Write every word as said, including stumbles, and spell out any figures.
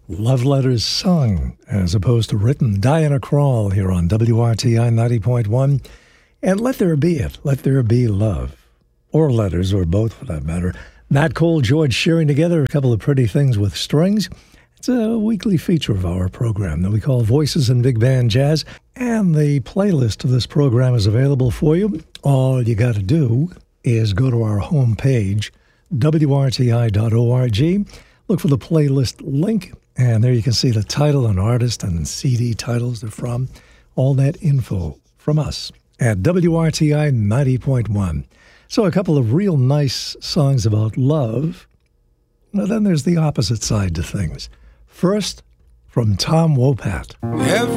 Love letters sung as opposed to written. Diana Krall here on W R T I ninety point one. And Let There Be It. Let There Be Love. Or letters, or both for that matter. Nat Cole, George Shearing together, a couple of pretty things with strings. It's a weekly feature of our program that we call Voices in Big Band Jazz. And the playlist of this program is available for you. All you got to do is go to our homepage, W R T I dot org. Look for the playlist link. And there you can see the title and artist and C D titles they're from. All that info from us at W R T I ninety point one. So a couple of real nice songs about love. Now then there's the opposite side to things. First, from Tom Wopat.